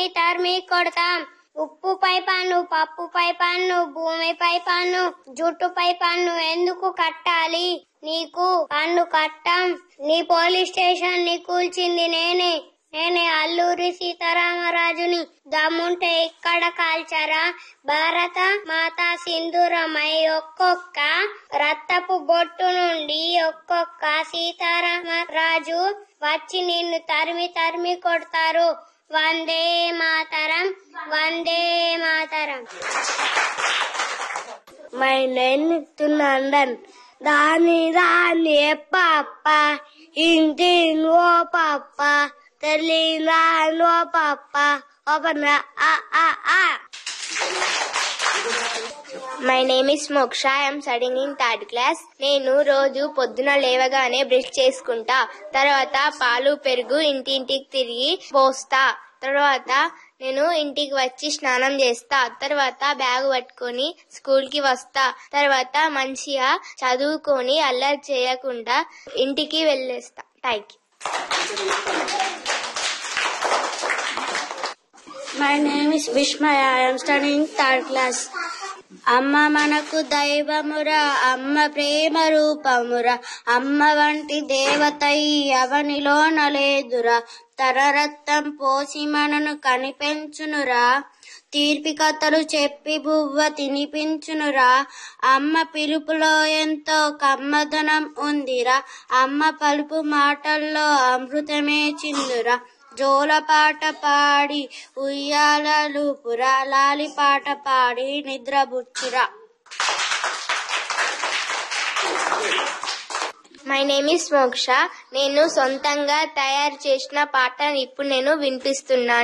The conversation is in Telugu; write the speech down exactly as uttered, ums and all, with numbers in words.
తరిమి తరిమి కొడతాం. ఉప్పుపై పన్ను, పప్పుపై పన్ను, భూమిపై పన్ను, జుట్టుపై పన్ను ఎందుకు కట్టాలి నీకు పన్ను కట్టం? నీ పోలీస్ స్టేషన్ ని కూల్చింది నేనే నేనే అల్లూరి సీతారామరాజుని. దమ్ముంటే ఇక్కడ కాల్చరా భారత మాతా సింధూరమై ఒక్కొక్క రక్తపు బొట్టు నుండి ఒక్కొక్క సీతారామరాజు వచ్చి నిన్ను తరిమి తరిమి కొడతారు. వందే మాతరం, వందే మాతరం. My name Nandan. దాని దాని పాప ఇంటి ఓ పాప తెలియదా నో పాప ఓపెన్ ఆ ఆ ఆ. మై నేమ్ ఇస్ మోక్ష. I'm studying in third class. నేను రోజు పొద్దున లేవగానే బ్రష్ చేసుకుంటా. తర్వాత పాలు పెరుగు ఇంటింటికి తిరిగి పోస్తా. తర్వాత నేను ఇంటికి వచ్చి స్నానం చేస్తా. తర్వాత బ్యాగ్ పట్టుకొని స్కూల్ కి వస్తా. తర్వాత మంచిగా చదువుకొని అల్లరి చేయకుండా ఇంటికి వెళ్ళేస్తా. Thank you. My name is Vismaya. I'm studying third class. అమ్మ మనకు దైవమురా, అమ్మ ప్రేమ రూపమురా, అమ్మ వంటి దేవత ఈ అవనిలోన లేదురా, తన రక్తం పోసి మనను కనిపెంచునురా, తీర్పి కథలు చెప్పి బువ్వ తినిపించునురా, అమ్మ పిలుపులో ఎంతో కమ్మదనం ఉందిరా, అమ్మ పలుపు మాటల్లో అమృతమే చిందురా, జోల పాట పాడి ఉయ్యాలూపురా, లాలి పాట పాడి నిద్రబుచ్చురా. మై నేమ్ ఇస్ మోక్ష. నేను సొంతంగా తయారు చేసిన పాట ఇప్పుడు నేను వినిపిస్తున్నాను.